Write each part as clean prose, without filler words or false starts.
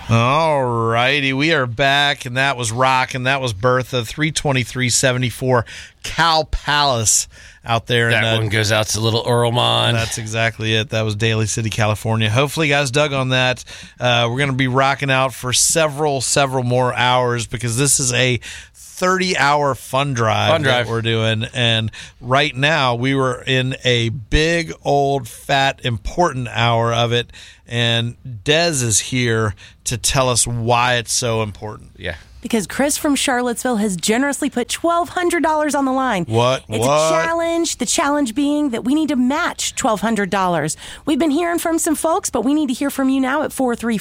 All righty, we are back, and that was Rock, and that was Bertha, 323.74 Cow Palace out there. That one goes out to little Earlmon. That's exactly it. That was Daly City, California. Hopefully you guys dug on that. We're going to be rocking out for several more hours because this is a 30-hour fun drive that we're doing. And right now we were in a big, old, fat, important hour of it. And Dez is here to tell us why it's so important. Yeah. Because Chris from Charlottesville has generously put $1,200 on the line. It's a challenge. The challenge being that we need to match $1,200. We've been hearing from some folks, but we need to hear from you now at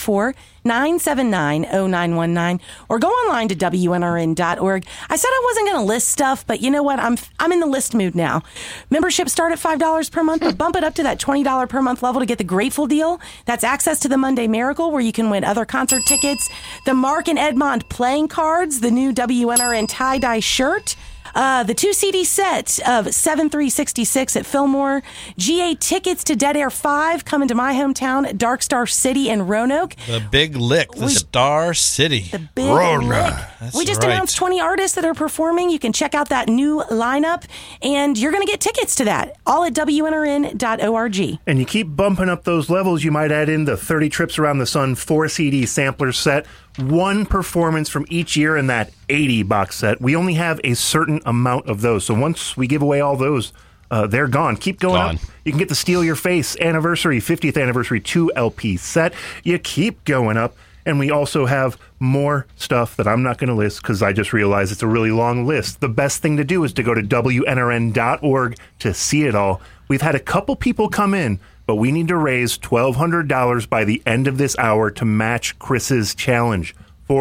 434-979-0919 or go online to WNRN.org. I said I wasn't going to list stuff, but you know what? I'm in the list mood now. Memberships start at $5 per month, but bump it up to that $20 per month level to get the Grateful deal. That's access to the Monday Miracle, where you can win other concert tickets, the Mark and Edmond playing cards, the new WNRN tie-dye shirt, the 2 CD set of 7366 at Fillmore, GA tickets to Dead Air 5 coming to my hometown, Dark Star City in Roanoke. The Big Lick, the Star City. The Big Lick. We just announced 20 artists that are performing. You can check out that new lineup, and you're going to get tickets to that, all at WNRN.org. And you keep bumping up those levels, you might add in the 30 Trips Around the Sun 4 CD sampler set, one performance from each year in that 80 box set. We only have a certain amount of those. So once we give away all those, they're gone. Keep going up. You can get the Steal Your Face anniversary, 50th anniversary 2 LP set. You keep going up. And we also have more stuff that I'm not going to list because I just realized it's a really long list. The best thing to do is to go to WNRN.org to see it all. We've had a couple people come in, but we need to raise $1,200 by the end of this hour to match Chris's challenge.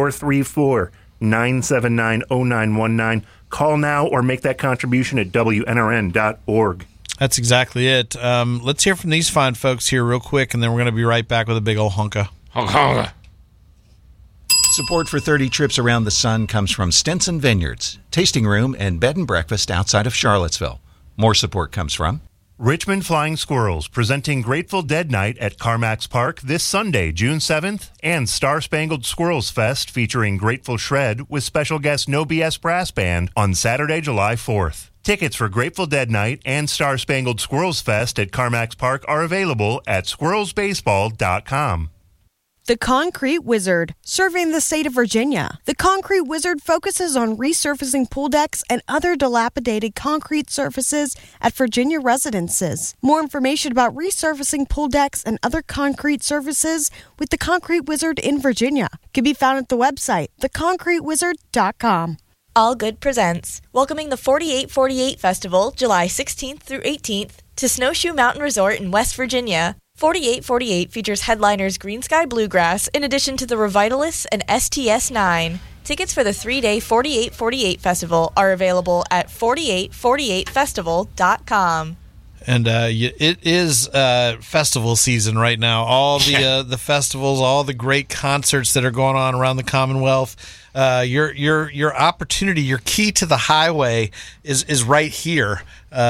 434-979-0919. Call now or make that contribution at WNRN.org. That's exactly it. Let's hear from these fine folks here real quick, and then we're going to be right back with a big old honka. Honka. Support for 30 Trips Around the Sun comes from Stinson Vineyards, tasting room and bed and breakfast outside of Charlottesville. More support comes from Richmond Flying Squirrels, presenting Grateful Dead Night at Carmack's Park this Sunday, June 7th, and Star Spangled Squirrels Fest featuring Grateful Shred with special guest No BS Brass Band on Saturday, July 4th. Tickets for Grateful Dead Night and Star Spangled Squirrels Fest at Carmack's Park are available at squirrelsbaseball.com. The Concrete Wizard, serving the state of Virginia. The Concrete Wizard focuses on resurfacing pool decks and other dilapidated concrete surfaces at Virginia residences. More information about resurfacing pool decks and other concrete surfaces with the Concrete Wizard in Virginia can be found at the website, theconcretewizard.com. All Good presents, welcoming the 4848 Festival, July 16th through 18th, to Snowshoe Mountain Resort in West Virginia. 4848 features headliners Green Sky Bluegrass in addition to the Revitalists and STS-9. Tickets for the 3-day 4848 Festival are available at 4848festival.com. And it is festival season right now. All the festivals, all the great concerts that are going on around the Commonwealth. Your opportunity, your key to the highway is right here.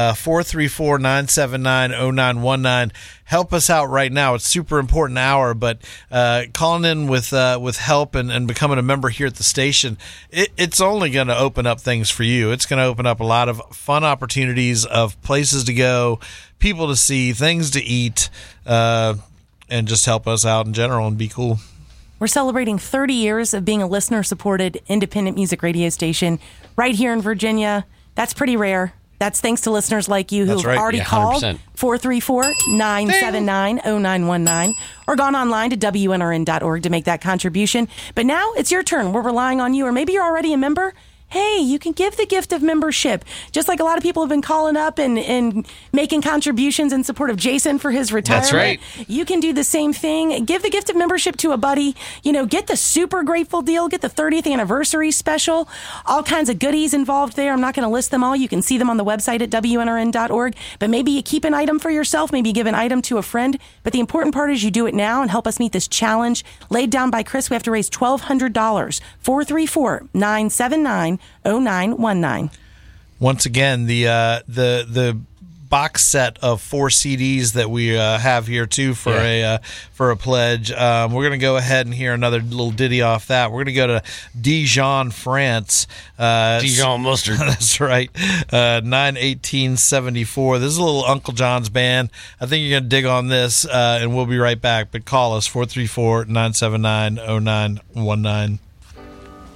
434-979-0919. Help us out right now. It's super important hour, but calling in with help and becoming a member here at the station, it's only going to open up things for you. It's going to open up a lot of fun opportunities of places to go, people to see, things to eat, and just help us out in general and be cool. We're celebrating 30 years of being a listener-supported independent music radio station right here in Virginia. That's pretty rare. That's thanks to listeners like you who've already called 434-979-0919 or gone online to WNRN.org to make that contribution. But now it's your turn. We're relying on you, or maybe you're already a member. Hey, you can give the gift of membership. Just like a lot of people have been calling up and making contributions in support of Jason for his retirement. That's right. You can do the same thing. Give the gift of membership to a buddy. You know, get the super grateful deal. Get the 30th anniversary special. All kinds of goodies involved there. I'm not going to list them all. You can see them on the website at WNRN.org. But maybe you keep an item for yourself. Maybe you give an item to a friend. But the important part is you do it now and help us meet this challenge laid down by Chris. We have to raise $1,200. 434-979-0919. Once again, the box set of 4 CDs that we have here too for a pledge. We're going to go ahead and hear another little ditty off that. We're going to go to Dijon, France. Dijon mustard. That's right. 9/18/74. This is a little Uncle John's band. I think you're going to dig on this, and we'll be right back. But call us 434-979-0919.